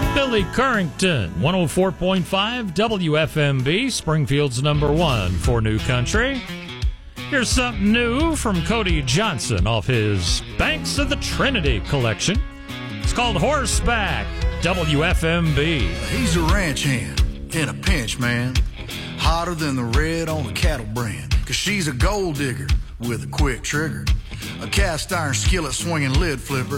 Billy Currington, 104.5 WFMB, Springfield's number one for New Country. Here's something new from Cody Johnson off his Banks of the Trinity collection. It's called Horseback, WFMB. He's a ranch hand in a pinch, man. Hotter than the red on a cattle brand. 'Cause she's a gold digger with a quick trigger. A cast iron skillet swinging lid flipper.